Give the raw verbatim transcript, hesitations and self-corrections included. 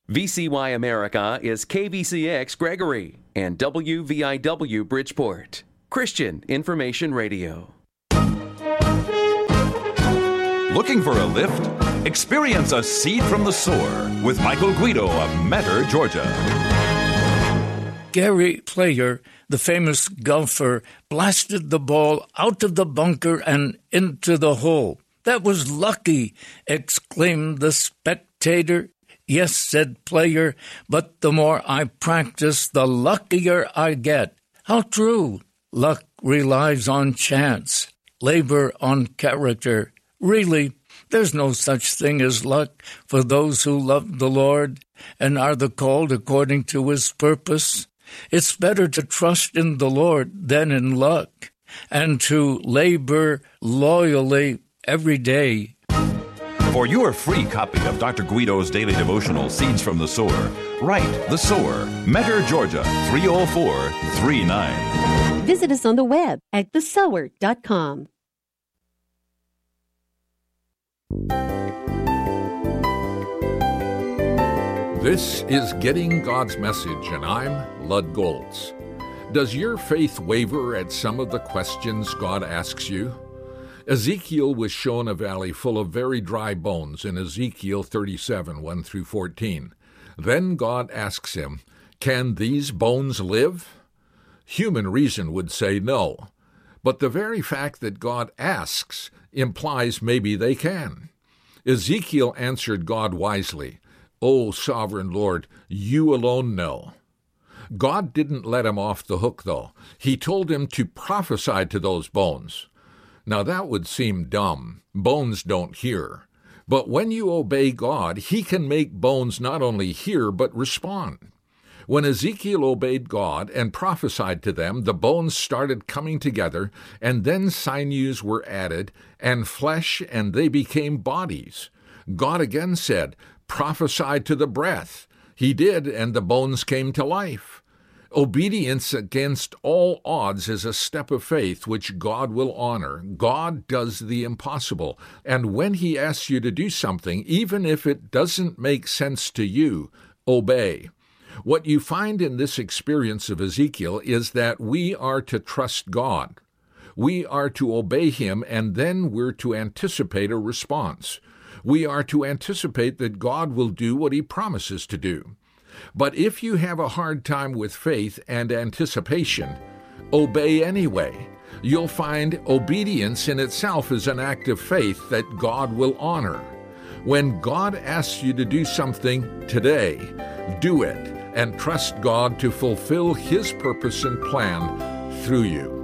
V C Y America is K V C X Gregory and W V I W Bridgeport. Christian Information Radio. Looking for a lift? Experience a seed from the sower with Michael Guido of Metter, Georgia. Gary Player, the famous golfer, blasted the ball out of the bunker and into the hole. That was lucky, exclaimed the spectator. Yes, said Player, but the more I practice, the luckier I get. How true. Luck relies on chance, labor on character. Really, there's no such thing as luck for those who love the Lord and are the called according to his purpose. It's better to trust in the Lord than in luck, and to labor loyally every day. For your free copy of Doctor Guido's daily devotional, Seeds from the Sower, write The Sower, Metter, Georgia, three oh four three nine. Visit us on the web at the sower dot com. This is Getting God's Message, and I'm Lud Goltz. Does your faith waver at some of the questions God asks you? Ezekiel was shown a valley full of very dry bones in Ezekiel thirty-seven, one through fourteen. Then God asks him, "Can these bones live?" Human reason would say no, but the very fact that God asks implies maybe they can. Ezekiel answered God wisely, "O sovereign Lord, you alone know." God didn't let him off the hook, though. He told him to prophesy to those bones. Now that would seem dumb. Bones don't hear. But when you obey God, he can make bones not only hear, but respond. When Ezekiel obeyed God and prophesied to them, the bones started coming together, and then sinews were added, and flesh, and they became bodies. God again said, "Prophesy to the breath." He did, and the bones came to life. Obedience against all odds is a step of faith which God will honor. God does the impossible, and when he asks you to do something, even if it doesn't make sense to you, obey. What you find in this experience of Ezekiel is that we are to trust God. We are to obey him, and then we're to anticipate a response. We are to anticipate that God will do what he promises to do. But if you have a hard time with faith and anticipation, obey anyway. You'll find obedience in itself is an act of faith that God will honor. When God asks you to do something today, do it and trust God to fulfill his purpose and plan through you.